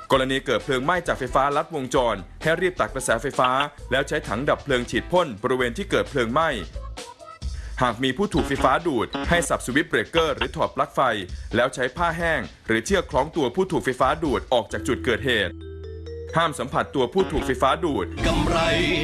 กรณีเกิดเพลิงไหม้จากไฟฟ้าลัดวงจรให้รีบตัดกระแสไฟฟ้าแล้วใช้ถังดับเพลิงฉีดพ่นบริเวณที่เกิดเพลิงไหม้หากมีผู้ถูกไฟฟ้าดูดให้สับสวิตช์เบรกเกอร์หรือถอดปลั๊กไฟแล้วใช้ผ้าแห้งหรือเชือกคล้องตัวผู้ถูกไฟฟ้าดูดออกจากจุดเกิดเหตุห้ามสัมผัสตัวผู้ถูกไฟฟ้าดูดกำไร